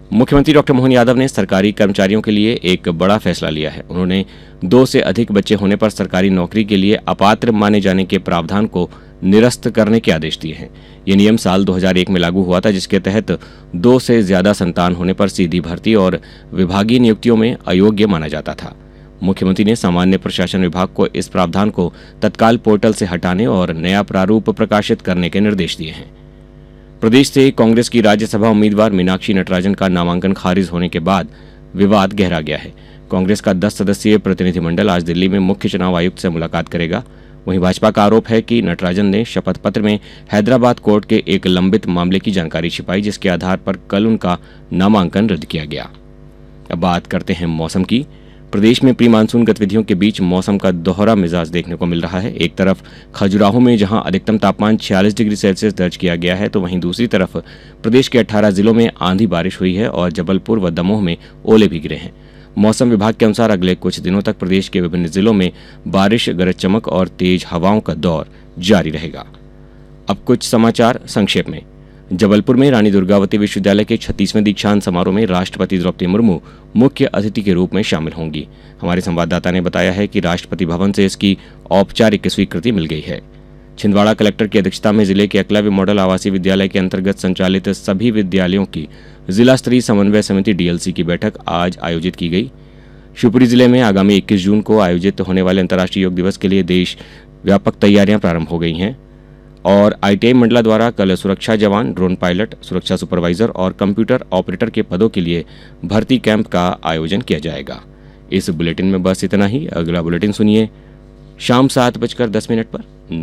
मुख्यमंत्री डॉक्टर मोहन यादव ने सरकारी कर्मचारियों के लिए एक बड़ा फैसला लिया है। उन्होंने 2 से अधिक बच्चे होने पर सरकारी नौकरी के लिए अपात्र माने जाने के प्रावधान को निरस्त करने के आदेश दिए हैं। ये नियम साल 2001 में लागू हुआ था, जिसके तहत 2 से ज्यादा संतान होने पर सीधी भर्ती और विभागीय नियुक्तियों में अयोग्य माना जाता था। मुख्यमंत्री ने सामान्य प्रशासन विभाग को इस प्रावधान को तत्काल पोर्टल से हटाने और नया प्रारूप प्रकाशित करने के निर्देश दिए हैं। प्रदेश से कांग्रेस की राज्यसभा उम्मीदवार मीनाक्षी नटराजन का नामांकन खारिज होने के बाद विवाद गहरा गया है। कांग्रेस का 10 सदस्यीय प्रतिनिधिमंडल आज दिल्ली में मुख्य चुनाव आयुक्त से मुलाकात करेगा। वहीं भाजपा का आरोप है कि नटराजन ने शपथ पत्र में हैदराबाद कोर्ट के एक लंबित मामले की जानकारी छिपाई, जिसके आधार पर कल उनका नामांकन रद्द किया गया। अब बात करते हैं मौसम की। प्रदेश में प्री मानसून गतिविधियों के बीच मौसम का दोहरा मिजाज देखने को मिल रहा है। एक तरफ खजुराहो में जहां अधिकतम तापमान 46 डिग्री सेल्सियस दर्ज किया गया है, तो वहीं दूसरी तरफ प्रदेश के 18 जिलों में आंधी बारिश हुई है और जबलपुर व दमोह में ओले भी गिरे हैं। मौसम विभाग के अनुसार अगले कुछ दिनों तक प्रदेश के विभिन्न जिलों में बारिश, गरज चमक और तेज हवाओं का दौर जारी रहेगा। अब कुछ समाचार संक्षेप में। जबलपुर में रानी दुर्गावती विश्वविद्यालय के 36वें दीक्षांत समारोह में राष्ट्रपति द्रौपदी मुर्मू मुख्य अतिथि के रूप में शामिल होंगी। हमारे संवाददाता ने बताया है कि राष्ट्रपति भवन से इसकी औपचारिक स्वीकृति मिल गई है। छिंदवाड़ा कलेक्टर की अध्यक्षता में जिले के एकलव्य मॉडल आवासीय विद्यालय के अंतर्गत संचालित सभी विद्यालयों की जिला स्तरीय समन्वय समिति डीएलसी की बैठक आज आयोजित की गई। शिवपुरी जिले में आगामी 21 जून को आयोजित होने वाले अंतर्राष्ट्रीय योग दिवस के लिए देश व्यापक तैयारियां प्रारंभ हो गई हैं और आईटीआई मंडला द्वारा कल सुरक्षा जवान, ड्रोन पायलट, सुरक्षा सुपरवाइजर और कंप्यूटर ऑपरेटर के पदों के लिए भर्ती कैंप का आयोजन किया जाएगा। इस बुलेटिन में बस इतना ही। अगला बुलेटिन सुनिए शाम 7:10 पर।